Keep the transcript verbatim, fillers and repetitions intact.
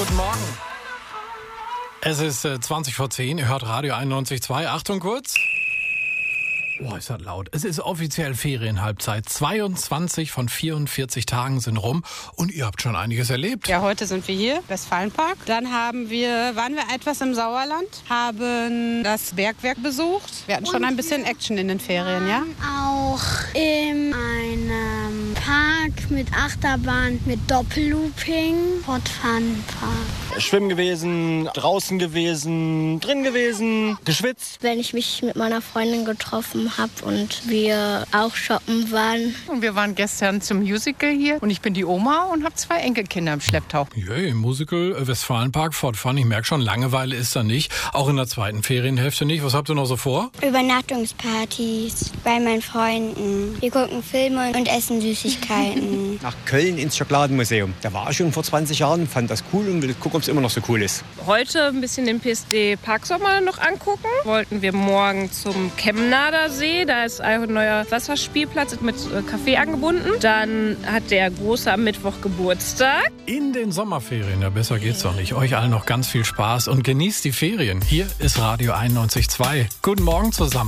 Guten Morgen. Es ist äh, zwanzig vor zehn, ihr hört Radio einundneunzig Komma zwei. Achtung kurz. Boah, ist das laut. Es ist offiziell Ferienhalbzeit. zweiundzwanzig von vierundvierzig Tagen sind rum und ihr habt schon einiges erlebt. Ja, heute sind wir hier, Westfalenpark. Dann haben wir, waren wir etwas im Sauerland, haben das Bergwerk besucht. Wir hatten schon ein bisschen Action in den Ferien, ja? Auch in einem Park mit Achterbahn, mit Doppellooping, Fortfahnenpark. Schwimmen gewesen, draußen gewesen, drin gewesen, geschwitzt. Wenn ich mich mit meiner Freundin getroffen habe und wir auch shoppen waren. Und wir waren gestern zum Musical hier und ich bin die Oma und habe zwei Enkelkinder im Schlepptau. Jö, im Musical äh, Westfalenpark fortfahren. Ich merke schon, Langeweile ist da nicht. Auch in der zweiten Ferienhälfte nicht. Was habt ihr noch so vor? Übernachtungspartys bei meinen Freunden. Wir gucken Filme und essen Süßigkeiten. Nach Köln ins Schokoladenmuseum. Da war ich schon vor zwanzig Jahren, fand das cool und will gucken, ob es immer noch so cool ist. Heute ein bisschen den P S D Parksommer noch angucken. Wollten wir morgen zum Chemnader See. Da ist ein neuer Wasserspielplatz mit Café angebunden. Dann hat der Große am Mittwoch Geburtstag. In den Sommerferien, ja besser geht's doch nicht. Euch allen noch ganz viel Spaß und genießt die Ferien. Hier ist Radio einundneunzig Komma zwei. Guten Morgen zusammen.